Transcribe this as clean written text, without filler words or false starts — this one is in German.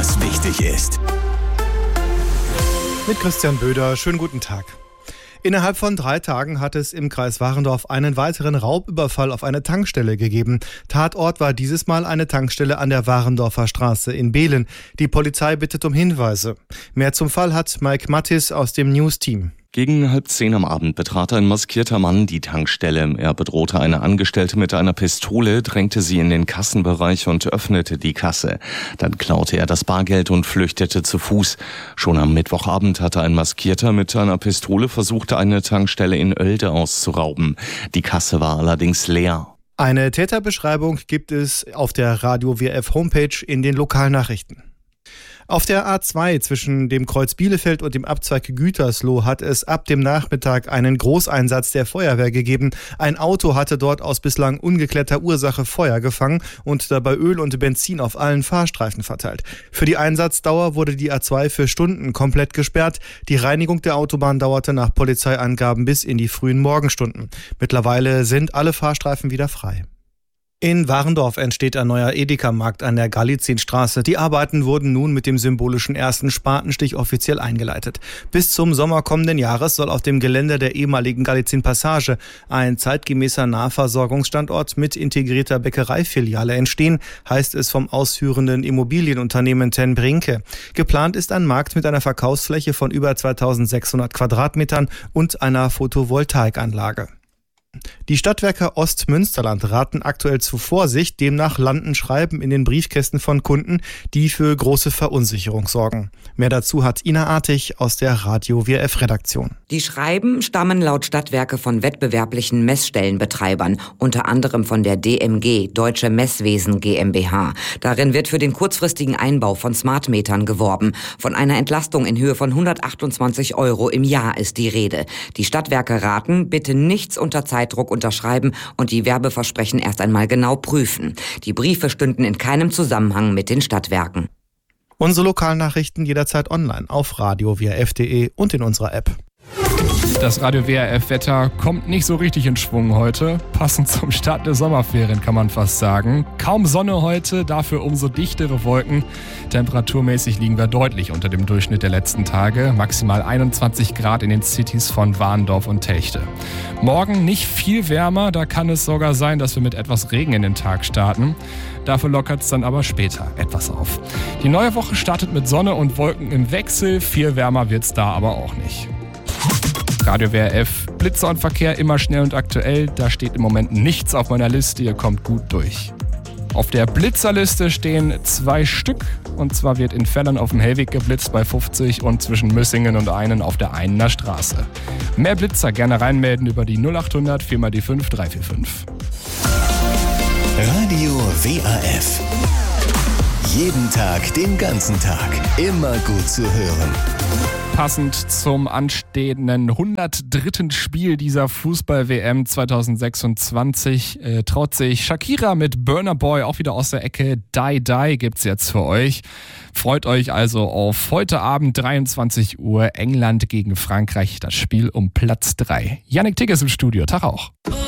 was wichtig ist. Mit Christian Böder, schönen guten Tag. Innerhalb von 3 Tagen hat es im Kreis Warendorf einen weiteren Raubüberfall auf eine Tankstelle gegeben. Tatort war dieses Mal eine Tankstelle an der Warendorfer Straße in Behlen. Die Polizei bittet um Hinweise. Mehr zum Fall hat Mike Mattis aus dem News-Team. Gegen 9:30 am Abend betrat ein maskierter Mann die Tankstelle. Er bedrohte eine Angestellte mit einer Pistole, drängte sie in den Kassenbereich und öffnete die Kasse. Dann klaute er das Bargeld und flüchtete zu Fuß. Schon am Mittwochabend hatte ein Maskierter mit einer Pistole versucht, eine Tankstelle in Oelde auszurauben. Die Kasse war allerdings leer. Eine Täterbeschreibung gibt es auf der Radio WRF Homepage in den Lokalnachrichten. Auf der A2 zwischen dem Kreuz Bielefeld und dem Abzweig Gütersloh hat es ab dem Nachmittag einen Großeinsatz der Feuerwehr gegeben. Ein Auto hatte dort aus bislang ungeklärter Ursache Feuer gefangen und dabei Öl und Benzin auf allen Fahrstreifen verteilt. Für die Einsatzdauer wurde die A2 für Stunden komplett gesperrt. Die Reinigung der Autobahn dauerte nach Polizeiangaben bis in die frühen Morgenstunden. Mittlerweile sind alle Fahrstreifen wieder frei. In Warendorf entsteht ein neuer Edeka-Markt an der Galizienstraße. Die Arbeiten wurden nun mit dem symbolischen ersten Spatenstich offiziell eingeleitet. Bis zum Sommer kommenden Jahres soll auf dem Gelände der ehemaligen Galizien-Passage ein zeitgemäßer Nahversorgungsstandort mit integrierter Bäckereifiliale entstehen, heißt es vom ausführenden Immobilienunternehmen Ten Brinke. Geplant ist ein Markt mit einer Verkaufsfläche von über 2600 Quadratmetern und einer Photovoltaikanlage. Die Stadtwerke Ostmünsterland raten aktuell zu Vorsicht, demnach landen Schreiben in den Briefkästen von Kunden, die für große Verunsicherung sorgen. Mehr dazu hat Ina Artig aus der Radio WRF Redaktion. Die Schreiben stammen laut Stadtwerke von wettbewerblichen Messstellenbetreibern, unter anderem von der DMG, Deutsche Messwesen GmbH. Darin wird für den kurzfristigen Einbau von Smartmetern geworben. Von einer Entlastung in Höhe von 128 € im Jahr ist die Rede. Die Stadtwerke raten, bitte nichts unter Zeitdruck unterschreiben und die Werbeversprechen erst einmal genau prüfen. Die Briefe stünden in keinem Zusammenhang mit den Stadtwerken. Unsere Lokalnachrichten jederzeit online auf radio-wrf.de und in unserer App. Das Radio WRF-Wetter kommt nicht so richtig in Schwung heute. Passend zum Start der Sommerferien kann man fast sagen. Kaum Sonne heute, dafür umso dichtere Wolken. Temperaturmäßig liegen wir deutlich unter dem Durchschnitt der letzten Tage. Maximal 21 Grad in den Cities von Warendorf und Techte. Morgen nicht viel wärmer, da kann es sogar sein, dass wir mit etwas Regen in den Tag starten. Dafür lockert es dann aber später etwas auf. Die neue Woche startet mit Sonne und Wolken im Wechsel. Viel wärmer wird es da aber auch nicht. Radio WRF, Blitzer und Verkehr immer schnell und aktuell. Da steht im Moment nichts auf meiner Liste, ihr kommt gut durch. Auf der Blitzerliste stehen 2 Stück. Und zwar wird in Fellern auf dem Hellweg geblitzt bei 50 und zwischen Müssingen und Einen auf der Einener Straße. Mehr Blitzer gerne reinmelden über die 0800 4x5 345. Radio WRF. Jeden Tag, den ganzen Tag. Immer gut zu hören. Passend zum anstehenden 103. Spiel dieser Fußball-WM 2026 traut sich Shakira mit Burna Boy auch wieder aus der Ecke. Die Die gibt's jetzt für euch. Freut euch also auf heute Abend 23 Uhr England gegen Frankreich. Das Spiel um Platz 3. Yannick Tigges im Studio. Tag auch.